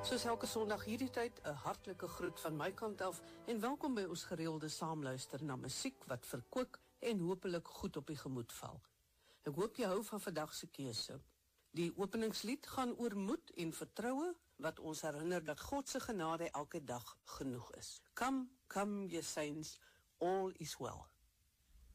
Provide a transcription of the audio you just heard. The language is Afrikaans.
Soos elke Sondag hierdie tyd, 'n hartlike groet van my kant af en welkom by ons gereelde saamluister na musiek wat verkoop en hopelik goed op die gemoed val. Ek hoop jy hou van vandag se keuse. Die openingslied gaan oor moed en vertroue wat ons herinner dat God se genade elke dag genoeg is. Come, come, ye saints, all is well.